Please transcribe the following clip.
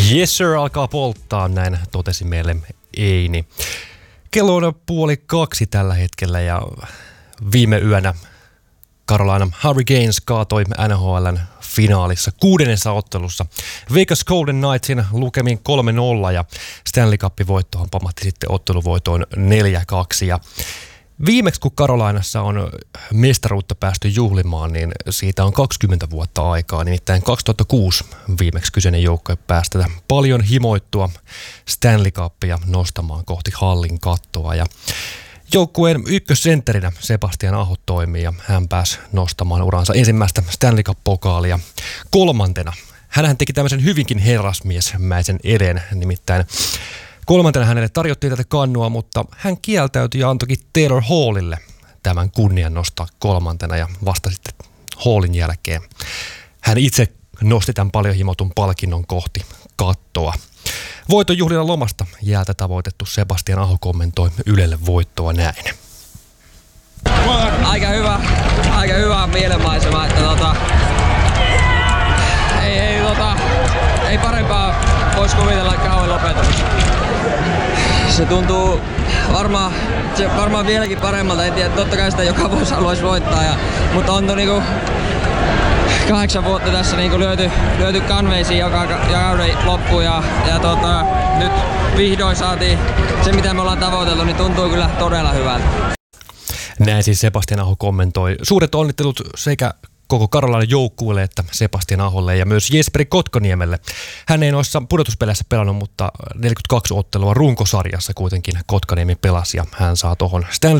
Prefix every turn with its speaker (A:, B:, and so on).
A: Yes sir, alkaa polttaa, näin totesi meille Eini. Kello on 1:30 tällä hetkellä ja viime yönä Carolina Hurricanes kaatoi NHL:n finaalissa 6. ottelussa Vegas Golden Knightsin lukemin 3-0 ja Stanley Cup-voittohan pamahti sitten otteluvoitoon 4-2 ja viimeksi kun Carolinassa on mestaruutta päästy juhlimaan, niin siitä on 20 vuotta aikaa, nimittäin 2006 viimeksi kyseinen joukkue päästä paljon himoittua Stanley Cupia nostamaan kohti hallin kattoa ja joukkueen ykkössentterinä Sebastian Aho toimii ja hän pääsi nostamaan uransa ensimmäistä Stanley Cup-pokaalia 3. Hänhän teki tämmöisen hyvinkin herrasmiesmäisen eden, nimittäin 3. hänelle tarjottiin tätä kannua, mutta hän kieltäytyi ja antoikin Taylor Hallille tämän kunnian nostaa 3. ja vasta sitten Hallin jälkeen hän itse nosti tämän paljon himotun palkinnon kohti kattoa. Voiton juhlilla lomasta jäältä tavoitettu Sebastian Aho kommentoi Ylelle voittoa näin.
B: Aika hyvä mielenmaisema, että ei parempaa voisi kuvitella kauan lopetusta. Se tuntuu varmaan vieläkin paremmalta, en tiedä, totta kai sitä joka vuosi haluaisi voittaa, mutta on niinku 8 vuotta tässä niinku lyöty kanveisiin joka kauden loppuun ja nyt vihdoin saatiin se mitä me ollaan tavoiteltu, niin tuntuu kyllä todella hyvältä.
A: Näin siis Sebastian Aho kommentoi. Suuret onnittelut sekä koko Carolinan joukkueelle että Sebastian Aholle ja myös Jesperi Kotkaniemelle. Hän ei noissa pudotuspeleissä pelannut, mutta 42 ottelua runkosarjassa kuitenkin Kotkaniemi pelasi ja hän saa tuohon Stanley